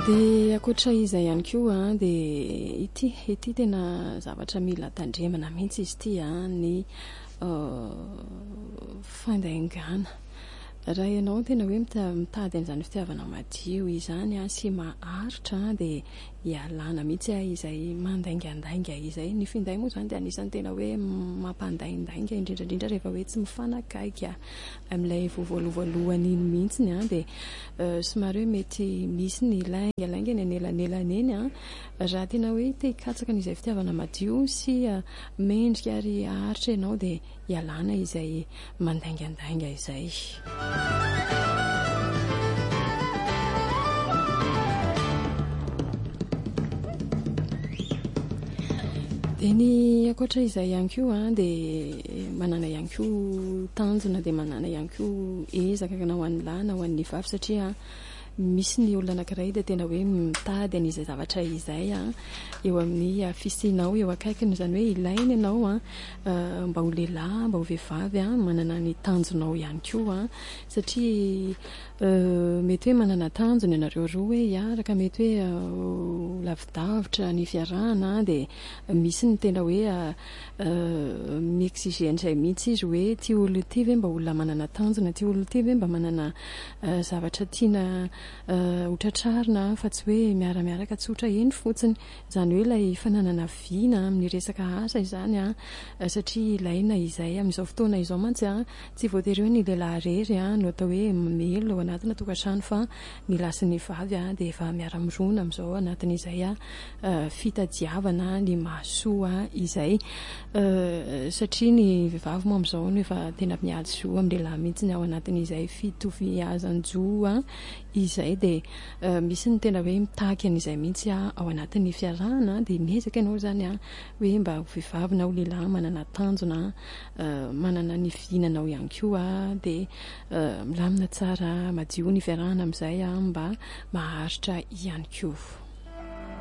Dia akoatra izay ihany koa dia ity tena zavatra mila tandremana mihitsy izy ity ny fandaingana. Raha ianao tena hoe mitady an'izany fitiavana madio izany sy maharitra dia ialana mihitsy izay mandaingandainga izay. Ny finday moa izany dia anisan'ny tena hoe mampandaindainga indrindrandrindra rehefa hoe tsy mifanakaiky amin'ilay voavoalohany iny mihitsy dia somary hoe mety misy ny laingalainga ny anelanelana eny raha tena hoe te hikatsaka n'izay fitiavana madio sy mendrika ary aharitra ianao dia ialana izay mandaingandainga izay. Dia ny akoatra izay ihany koa dia manana ihany koa tanjona dia manana ihany koa ezaka na ho an'ny lahy na ho an'ny vavy satria misy ny olona anankiray dia tena hoe mitady an'izay zavatra izay eo amin'ny fisianao eo akaikiny, izany hoe ilainy ianao mba ho lehilahy mba ho vehivavy manana ny tanjonao ihany koa satria mety hoe manana tanjona ianareo roa hoe hiaraka, mety hoe lavidavitra ny fiarahana dia misy ny tena hoe mi-exigence mihitsy izy hoe ty olona ity ve mba olona manana tanjona, ty olona ity ve mba manana zavatra tiana hotratrarina fa tsy hoe miaramiaraka tsotra eny fotsiny, izany hoe ilay fananana viana amin'ny resaka asa izany satria ilaina izay amin'izao fotoana izao mantsy tsy voatery hoe ny lehilahy rery no atao hoe mamelo ao anatina tokantrano fa ny lahy sy ny vavy dia efa miara-mirona amin'izao anatin'izay fitadiavana ny mahasoa izay satria ny vehivavy moa amin'izao no efa tena mihazo amin'ny lehilahy mihitsy ao anatin'izay fitoviazan-jo izay dia misy ny tena hoe mitaky an'izay mihitsy ao anatin'ny fiarahana dia miezaka ianao zany hoe mba ho vehivavy na ho lehilahy manana tanjona, manana ny vinanao ihany koa dia milamina tsara madio ny fiarahana amin'izay mba maharitra ihany koa.